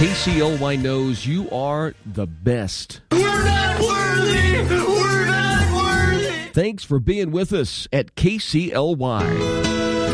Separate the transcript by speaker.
Speaker 1: KCLY knows you are the best.
Speaker 2: We're not worthy! We're not worthy!
Speaker 1: Thanks for being with us at KCLY.